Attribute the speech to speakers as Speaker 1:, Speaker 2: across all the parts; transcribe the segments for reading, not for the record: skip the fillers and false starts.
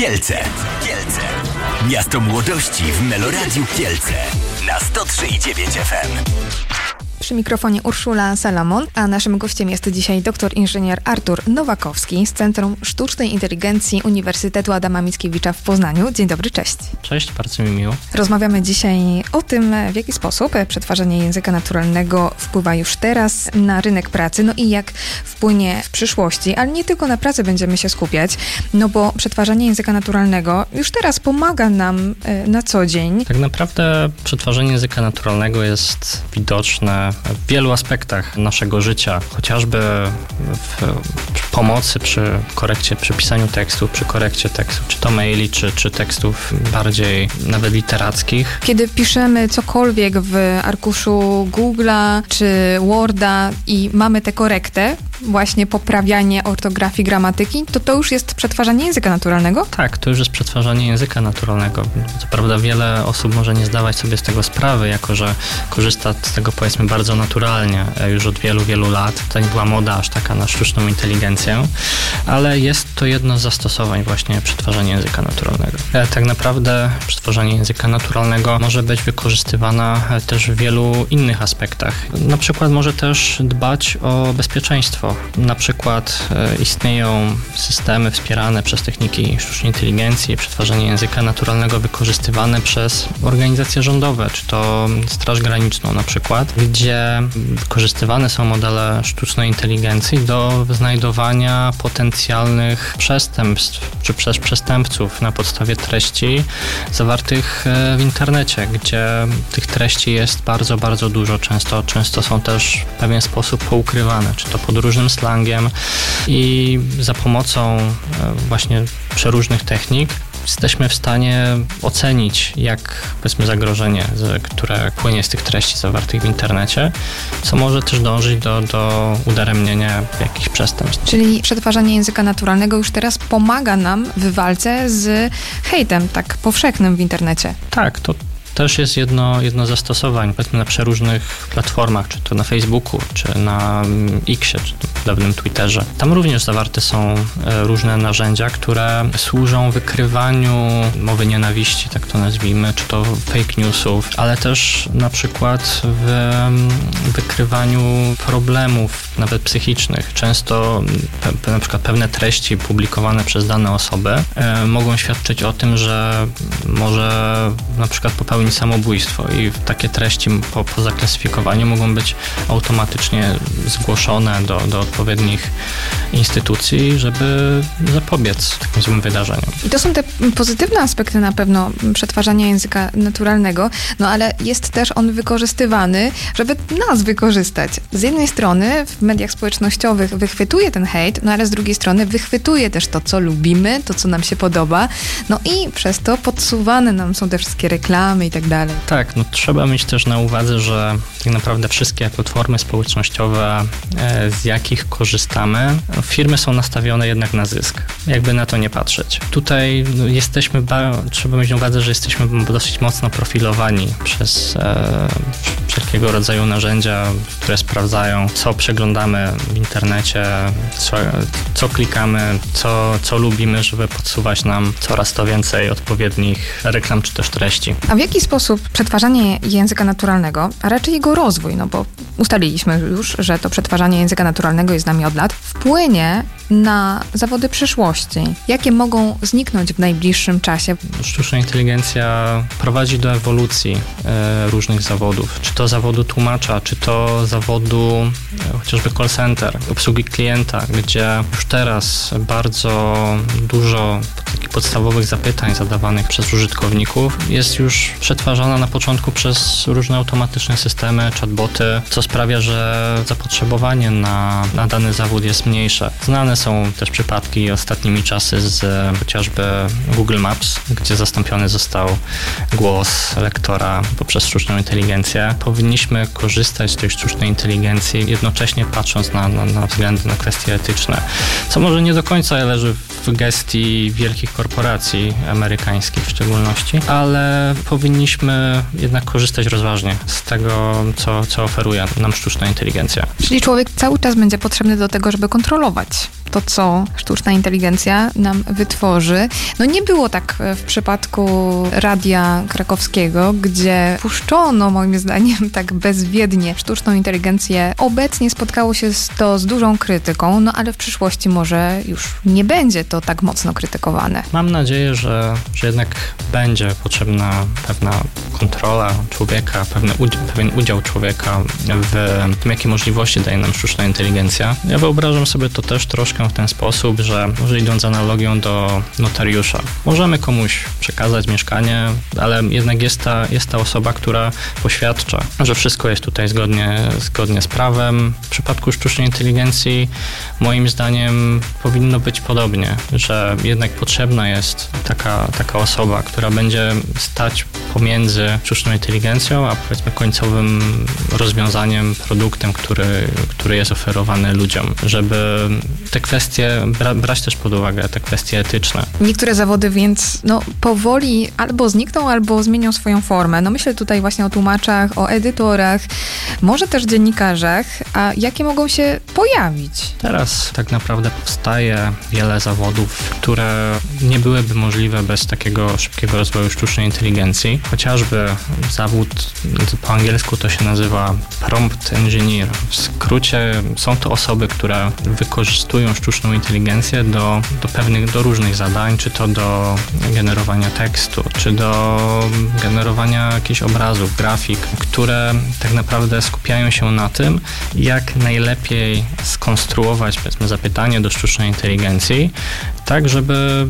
Speaker 1: Kielce. Miasto młodości w Meloradiu Kielce na 103,9 FM.
Speaker 2: Przy mikrofonie Urszula Salamon, a naszym gościem jest dzisiaj doktor inżynier Artur Nowakowski z Centrum Sztucznej Inteligencji Uniwersytetu Adama Mickiewicza w Poznaniu. Dzień dobry, cześć.
Speaker 3: Cześć, bardzo mi miło.
Speaker 2: Rozmawiamy dzisiaj o tym, w jaki sposób przetwarzanie języka naturalnego wpływa już teraz na rynek pracy, no i jak wpłynie w przyszłości, ale nie tylko na pracę będziemy się skupiać, no bo przetwarzanie języka naturalnego już teraz pomaga nam na co dzień.
Speaker 3: Tak naprawdę przetwarzanie języka naturalnego jest widoczne w wielu aspektach naszego życia, chociażby w pomocy przy korekcie, przy pisaniu tekstów, przy korekcie tekstów, czy to maili, czy tekstów bardziej nawet literackich.
Speaker 2: Kiedy piszemy cokolwiek w arkuszu Google'a czy Worda i mamy tę korektę, właśnie poprawianie ortografii, gramatyki, to już jest przetwarzanie języka naturalnego?
Speaker 3: Tak, to już jest przetwarzanie języka naturalnego. Co prawda wiele osób może nie zdawać sobie z tego sprawy, jako że korzysta z tego, powiedzmy, bardzo naturalnie już od wielu, wielu lat. To nie była moda aż taka na sztuczną inteligencję, ale jest to jedno z zastosowań właśnie przetwarzania języka naturalnego. Tak naprawdę przetwarzanie języka naturalnego może być wykorzystywane też w wielu innych aspektach. Na przykład może też dbać o bezpieczeństwo. Na przykład istnieją systemy wspierane przez techniki sztucznej inteligencji, przetwarzanie języka naturalnego wykorzystywane przez organizacje rządowe, czy to Straż Graniczną na przykład, gdzie wykorzystywane są modele sztucznej inteligencji do znajdowania potencjalnych przestępstw, czy przez przestępców na podstawie treści zawartych w internecie, gdzie tych treści jest bardzo, bardzo dużo. Często są też w pewien sposób poukrywane, czy to pod różnym slangiem i za pomocą właśnie przeróżnych technik jesteśmy w stanie ocenić, jak, powiedzmy, zagrożenie, które płynie z tych treści zawartych w internecie, co może też dążyć do udaremnienia jakichś przestępstw.
Speaker 2: Czyli przetwarzanie języka naturalnego już teraz pomaga nam w walce z hejtem tak powszechnym w internecie.
Speaker 3: Tak, to też jest jedno z zastosowań, powiedzmy, na przeróżnych platformach, czy to na Facebooku, czy na Xie, czy w dawnym Twitterze. Tam również zawarte są różne narzędzia, które służą wykrywaniu mowy nienawiści, tak to nazwijmy, czy to fake newsów, ale też na przykład w wykrywaniu problemów nawet psychicznych. Często na przykład pewne treści publikowane przez dane osoby mogą świadczyć o tym, że może na przykład popełnić samobójstwo i takie treści po zaklasyfikowaniu mogą być automatycznie zgłoszone do odpowiednich instytucji, żeby zapobiec takim złym wydarzeniom.
Speaker 2: I to są te pozytywne aspekty na pewno przetwarzania języka naturalnego, no ale jest też on wykorzystywany, żeby nas wykorzystać. Z jednej strony w mediach społecznościowych wychwytuje ten hejt, no ale z drugiej strony wychwytuje też to, co lubimy, to, co nam się podoba, no i przez to podsuwane nam są te wszystkie reklamy i tak dalej.
Speaker 3: Tak, no trzeba mieć też na uwadze, że tak naprawdę wszystkie platformy społecznościowe, z jakich korzystamy, firmy są nastawione jednak na zysk. Jakby na to nie patrzeć. Tutaj trzeba mieć na uwadze, że jesteśmy dosyć mocno profilowani przez wszelkiego rodzaju narzędzia, które sprawdzają, co przeglądamy w internecie, co klikamy, co lubimy, żeby podsuwać nam coraz to więcej odpowiednich reklam czy też treści.
Speaker 2: A w jaki sposób przetwarzanie języka naturalnego, a raczej jego rozwój, no bo ustaliliśmy już, że to przetwarzanie języka naturalnego jest z nami od lat, wpłynie na zawody przyszłości? Jakie mogą zniknąć w najbliższym czasie?
Speaker 3: Sztuczna inteligencja prowadzi do ewolucji różnych zawodów. Czy to zawodu tłumacza, czy to zawodu chociażby call center, obsługi klienta, gdzie już teraz bardzo dużo takich podstawowych zapytań zadawanych przez użytkowników jest już przetwarzana na początku przez różne automatyczne systemy, chatboty, co sprawia, że zapotrzebowanie na dany zawód jest mniejsze. Znane są też przypadki ostatnimi czasy z chociażby Google Maps, gdzie zastąpiony został głos lektora poprzez sztuczną inteligencję. Powinniśmy korzystać z tej sztucznej inteligencji, jednocześnie patrząc na względy, na kwestie etyczne, co może nie do końca leży w gestii wielkich korporacji amerykańskich w szczególności, ale powinniśmy jednak korzystać rozważnie z tego, co oferuje nam sztuczna inteligencja.
Speaker 2: Czyli człowiek cały czas będzie potrzebny do tego, żeby kontrolować to, co sztuczna inteligencja nam wytworzy. No nie było tak w przypadku Radia Krakowskiego, gdzie puszczono, moim zdaniem, tak bezwiednie sztuczną inteligencję. Obecnie spotkało się to z dużą krytyką, no ale w przyszłości może już nie będzie to tak mocno krytykowane.
Speaker 3: Mam nadzieję, że jednak będzie potrzebna pewna kontrola człowieka, pewien udział człowieka w tym, jakie możliwości daje nam sztuczna inteligencja. Ja wyobrażam sobie to też troszkę w ten sposób, że może idąc analogią do notariusza. Możemy komuś przekazać mieszkanie, ale jednak jest ta osoba, która poświadcza, że wszystko jest tutaj zgodnie z prawem. W przypadku sztucznej inteligencji moim zdaniem powinno być podobnie, że jednak potrzebna jest taka osoba, która będzie stać pomiędzy sztuczną inteligencją, a powiedzmy końcowym rozwiązaniem, produktem, który jest oferowany ludziom, żeby te kwestie brać też pod uwagę, te kwestie etyczne.
Speaker 2: Niektóre zawody więc powoli albo znikną, albo zmienią swoją formę. No myślę tutaj właśnie o tłumaczach, o edytorach, może też dziennikarzach, a jakie mogą się pojawić?
Speaker 3: Teraz tak naprawdę powstaje wiele zawodów, które nie byłyby możliwe bez takiego szybkiego rozwoju sztucznej inteligencji. Chociażby zawód, po angielsku to się nazywa prompt engineer. W skrócie są to osoby, które wykorzystują sztuczną inteligencję do różnych zadań, czy to do generowania tekstu, czy do generowania jakichś obrazów, grafik, które tak naprawdę skupiają się na tym, jak najlepiej skonstruować, powiedzmy, zapytanie do sztucznej inteligencji, tak, żeby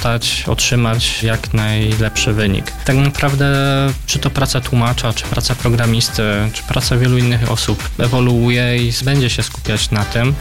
Speaker 3: otrzymać jak najlepszy wynik. Tak naprawdę, czy to praca tłumacza, czy praca programisty, czy praca wielu innych osób ewoluuje i będzie się skupiać na tym,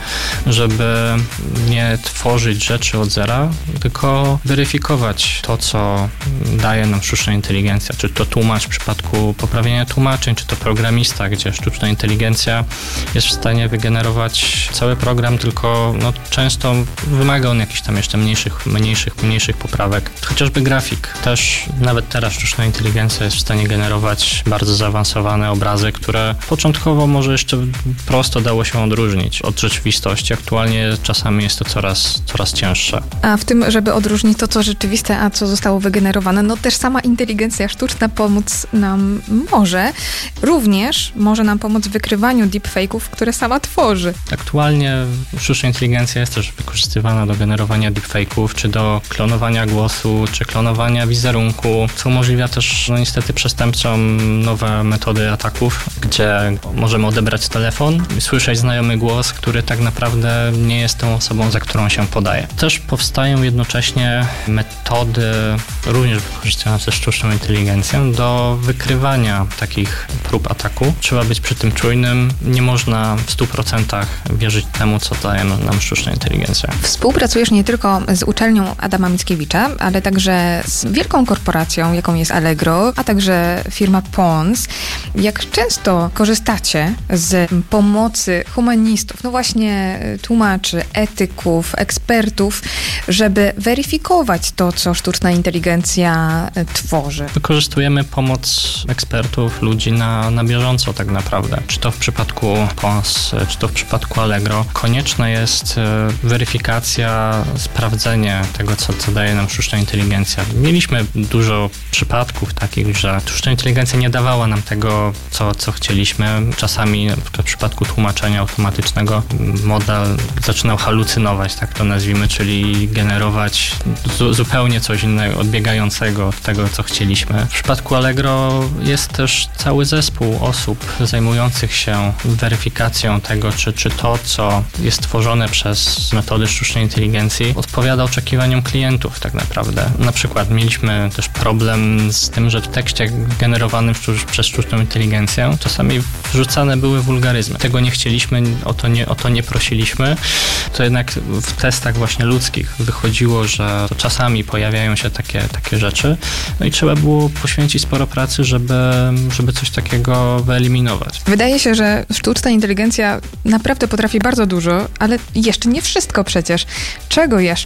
Speaker 3: żeby nie tworzyć rzeczy od zera, tylko weryfikować to, co daje nam sztuczna inteligencja. Czy to tłumacz w przypadku poprawienia tłumaczeń, czy to programista, gdzie sztuczna inteligencja jest w stanie wygenerować cały program, tylko często wymaga on jakichś tam jeszcze mniejszych poprawek. Chociażby grafik. Też nawet teraz sztuczna inteligencja jest w stanie generować bardzo zaawansowane obrazy, które początkowo może jeszcze prosto dało się odróżnić od rzeczywistości. Aktualnie czasami jest to coraz cięższe.
Speaker 2: A w tym, żeby odróżnić to, co rzeczywiste, a co zostało wygenerowane, też sama inteligencja sztuczna pomóc nam może. Również może nam pomóc w wykrywaniu deepfake'ów, które sama tworzy.
Speaker 3: Aktualnie sztuczna inteligencja jest też wykorzystywana do generowania deepfake'ów, czy do klonowania głosu, czy klonowania wizerunku, co umożliwia też niestety przestępcom nowe metody ataków, gdzie możemy odebrać telefon i słyszeć znajomy głos, który tak naprawdę nie jest tą osobą, za którą się podaje. Też powstają jednocześnie metody, również wykorzystujące sztuczną inteligencję, do wykrywania takich prób ataku. Trzeba być przy tym czujnym. Nie można w 100% wierzyć temu, co daje nam sztuczna inteligencja.
Speaker 2: Współpracujesz nie tylko z uczelnią Adama Mickiewicza, ale także z wielką korporacją, jaką jest Allegro, a także firma Pons. Jak często korzystacie z pomocy humanistów, właśnie tłumaczy, etyków, ekspertów, żeby weryfikować to, co sztuczna inteligencja tworzy?
Speaker 3: Wykorzystujemy pomoc ekspertów, ludzi na bieżąco tak naprawdę. Czy to w przypadku Pons, czy to w przypadku Allegro. Konieczna jest weryfikacja, sprawdzenie tego, co daje nam sztuczna inteligencja. Mieliśmy dużo przypadków takich, że sztuczna inteligencja nie dawała nam tego, co chcieliśmy. Czasami, na przykład w przypadku tłumaczenia automatycznego, model zaczynał halucynować, tak to nazwijmy, czyli generować zupełnie coś innego, odbiegającego od tego, co chcieliśmy. W przypadku Allegro jest też cały zespół osób zajmujących się weryfikacją tego, czy to, co jest tworzone przez metody sztucznej inteligencji, odpowiada oczekiwaniom klientów tak naprawdę. Na przykład mieliśmy też problem z tym, że w tekście generowanym przez sztuczną inteligencję czasami wrzucane były wulgaryzmy. Tego nie chcieliśmy, o to nie prosiliśmy. To jednak w testach właśnie ludzkich wychodziło, że to czasami pojawiają się takie rzeczy. No i trzeba było poświęcić sporo pracy, żeby coś takiego wyeliminować.
Speaker 2: Wydaje się, że sztuczna inteligencja naprawdę potrafi bardzo dużo, ale jeszcze nie wszystko przecież. Czego jeszcze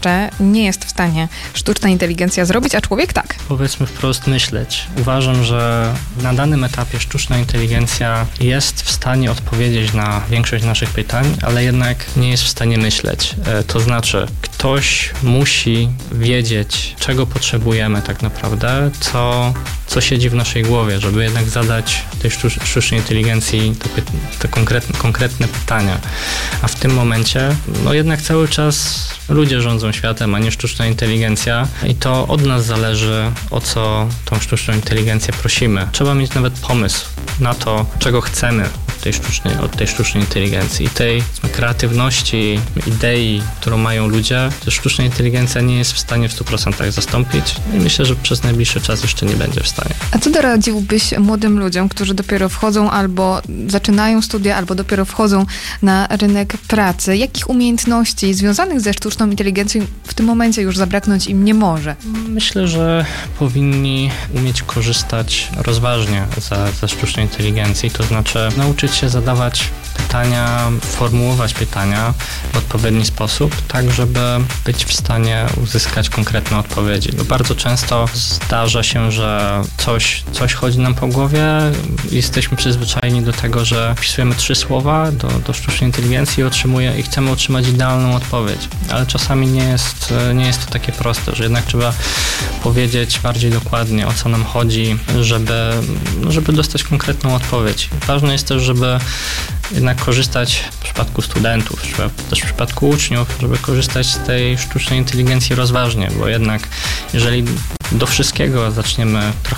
Speaker 2: jeszcze nie jest w stanie sztuczna inteligencja zrobić, a człowiek tak.
Speaker 3: Powiedzmy wprost myśleć. Uważam, że na danym etapie sztuczna inteligencja jest w stanie odpowiedzieć na większość naszych pytań, ale jednak nie jest w stanie myśleć. To znaczy, ktoś musi wiedzieć, czego potrzebujemy tak naprawdę, co siedzi w naszej głowie, żeby jednak zadać tej sztucznej inteligencji te konkretne pytania. A w tym momencie, jednak cały czas ludzie rządzą światem, a nie sztuczna inteligencja i to od nas zależy, o co tą sztuczną inteligencję prosimy. Trzeba mieć nawet pomysł na to, czego chcemy od tej sztucznej inteligencji. I tej kreatywności, idei, którą mają ludzie, to sztuczna inteligencja nie jest w stanie w 100% zastąpić i myślę, że przez najbliższy czas jeszcze nie będzie w stanie.
Speaker 2: A co doradziłbyś młodym ludziom, którzy dopiero wchodzą albo zaczynają studia, albo dopiero wchodzą na rynek pracy? Jakich umiejętności związanych ze sztuczną inteligencją w tym momencie już zabraknąć im nie może?
Speaker 3: Myślę, że powinni umieć korzystać rozważnie ze sztucznej inteligencji, to znaczy nauczyć się zadawać pytania, formułować pytania w odpowiedni sposób, tak żeby być w stanie uzyskać konkretne odpowiedzi. Bo bardzo często zdarza się, że coś chodzi nam po głowie, jesteśmy przyzwyczajeni do tego, że wpisujemy 3 słowa do sztucznej inteligencji i chcemy otrzymać idealną odpowiedź. Ale czasami nie jest to takie proste, że jednak trzeba powiedzieć bardziej dokładnie, o co nam chodzi, żeby dostać konkretną odpowiedź. Ważne jest też, żeby jednak korzystać w przypadku studentów, też w przypadku uczniów, żeby korzystać z tej sztucznej inteligencji rozważnie, bo jednak jeżeli do wszystkiego zaczniemy trochę